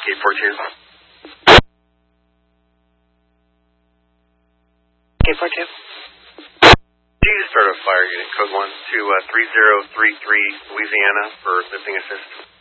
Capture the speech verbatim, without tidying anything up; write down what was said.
eight four two. eight four two. Can you start a fire unit, code one to uh, three zero three three Louisiana for lifting assist?